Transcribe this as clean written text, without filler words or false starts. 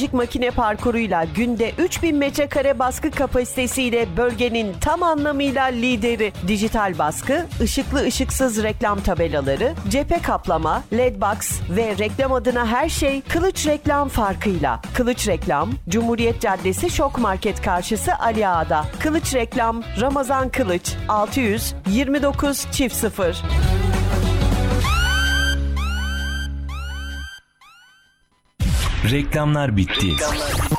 teknolojik makine parkuruyla günde 3000 metrekare baskı kapasitesiyle bölgenin tam anlamıyla lideri. Dijital baskı, ışıklı ışıksız reklam tabelaları, cephe kaplama, LED box ve reklam adına her şey Kılıç Reklam farkıyla. Kılıç Reklam, Cumhuriyet Caddesi Şok Market karşısı Ali Ağa'da. Kılıç Reklam, Ramazan Kılıç, 629-0. Reklamlar bitti.